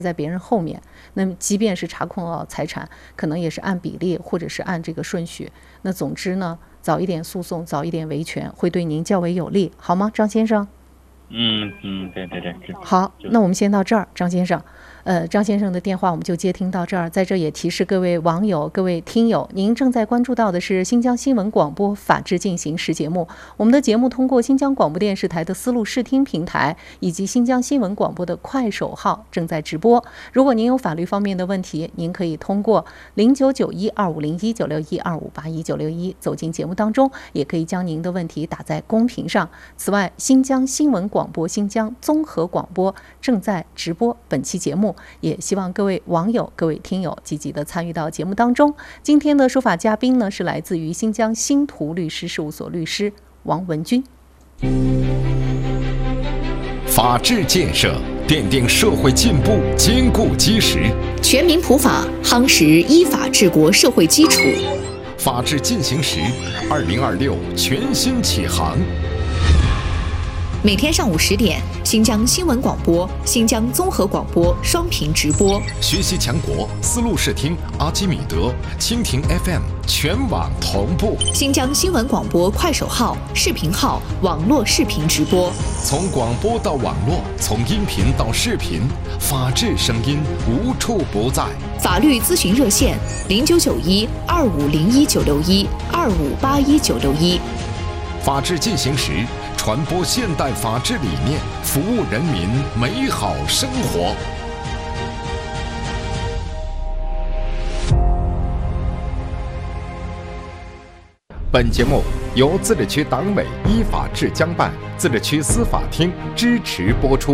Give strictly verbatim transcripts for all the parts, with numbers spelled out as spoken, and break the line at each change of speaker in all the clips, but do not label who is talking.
在别人后面，那么即便是查控到财产，可能也是按比例或者是按这个顺序。那总之呢，早一点诉讼，早一点维权，会对您较为有利，好吗，张先生？
嗯嗯，对对对。
好，那我们先到这儿，张先生。呃，张先生的电话我们就接听到这儿。在这也提示各位网友、各位听友，您正在关注到的是新疆新闻广播《法治进行时》节目。我们的节目通过新疆广播电视台的丝路视听平台以及新疆新闻广播的快手号正在直播。如果您有法律方面的问题，您可以通过零九九一二五零一九六一二五八一九六一走进节目当中，也可以将您的问题打在公屏上。此外，新疆新闻广播、新疆综合广播正在直播本期节目。也希望各位网友、各位听友积极的参与到节目当中。今天的说法嘉宾呢，是来自于新疆新图律师事务所律师王文军。
法治建设奠定社会进步坚固基石，
全民普法夯实依法治国社会基础。
法治进行时，二零二六全新启航。
每天上午十点，新疆新闻广播、新疆综合广播双屏直播。
学习强国，丝路视听、阿基米德、蜻蜓 F M 全网同步。
新疆新闻广播快手号、视频号网络视频直播。
从广播到网络，从音频到视频，法治声音无处不在。
法律咨询热线：零九九一二五零一九六一二五八一九六一。
法治进行时，传播现代法治理念，服务人民美好生活。本节目由自治区党委依法治疆办、自治区司法厅支持播出。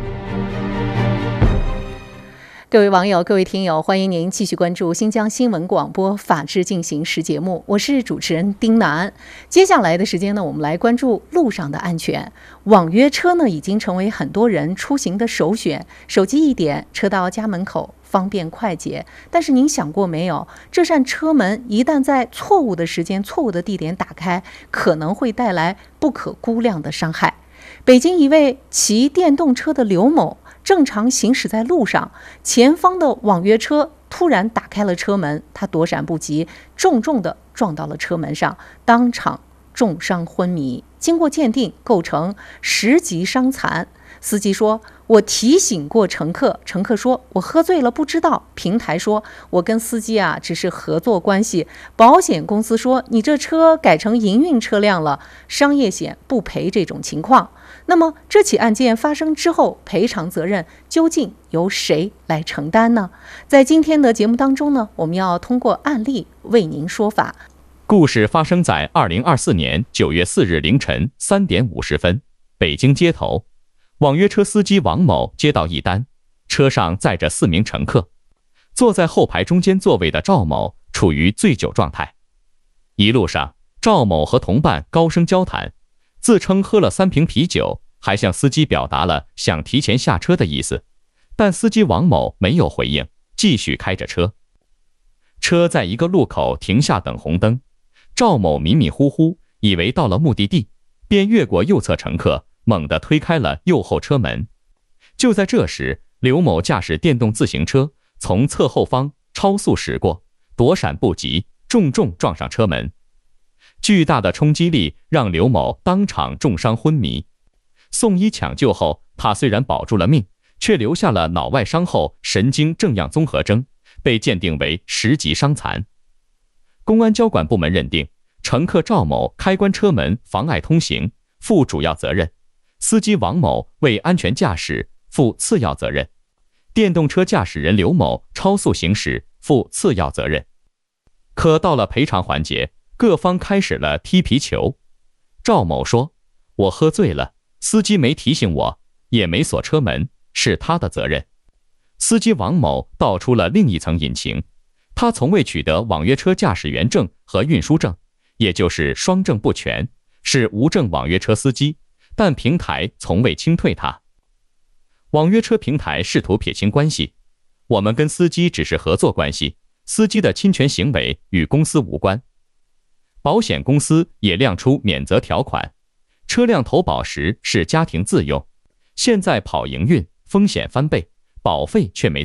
各位网友、各位听友，欢迎您继续关注新疆新闻广播《法治进行时》节目，我是主持人丁楠。接下来的时间呢，我们来关注路上的安全。网约车呢，已经成为很多人出行的首选，手机一点，车到家门口，方便快捷。但是您想过没有，这扇车门一旦在错误的时间、错误的地点打开，可能会带来不可估量的伤害。北京一位骑电动车的刘某正常行驶在路上，前方的网约车突然打开了车门，他躲闪不及，重重地撞到了车门上，当场重伤昏迷。经过鉴定，构成十级伤残。司机说：“我提醒过乘客，乘客说我喝醉了不知道。”平台说：“我跟司机啊只是合作关系。”保险公司说：“你这车改成营运车辆了，商业险不赔这种情况。”那么这起案件发生之后，赔偿责任究竟由谁来承担呢？在今天的节目当中呢，我们要通过案例为您说法。
故事发生在二零二四年九月四日凌晨三点五十分，北京街头，网约车司机王某接到一单，车上载着四名乘客，坐在后排中间座位的赵某处于醉酒状态。一路上，赵某和同伴高声交谈，自称喝了三瓶啤酒，还向司机表达了想提前下车的意思，但司机王某没有回应，继续开着车。车在一个路口停下等红灯，赵某迷迷糊糊，以为到了目的地，便越过右侧乘客，猛地推开了右后车门。就在这时，刘某驾驶电动自行车从侧后方超速驶过，躲闪不及，重重撞上车门。巨大的冲击力让刘某当场重伤昏迷。送医抢救后，他虽然保住了命，却留下了脑外伤后神经症样综合征，被鉴定为十级伤残。公安交管部门认定，乘客赵某开关车门妨碍通行，负主要责任；司机王某为安全驾驶，负次要责任；电动车驾驶人刘某超速行驶，负次要责任。可到了赔偿环节，各方开始了踢皮球。赵某说：“我喝醉了，司机没提醒我，也没锁车门，是他的责任。”司机王某道出了另一层隐情，他从未取得网约车驾驶员证和运输证，也就是双证不全，是无证网约车司机，但平台从未清退他。网约车平台试图撇清关系，我们跟司机只是合作关系，司机的侵权行为与公司无关。保险公司也亮出免责条款，车辆投保时是家庭自用，现在跑营运，风险翻倍， 保费却没